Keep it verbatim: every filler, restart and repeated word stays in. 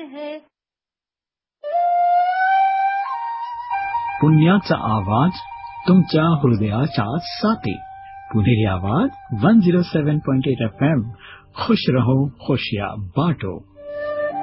है। पुण्याचा आवाज तुमच्या हृदयाच्या साथी। पुणेरी आवाज one zero seven point eight F M. खुश रहो, खुशियां बांटो।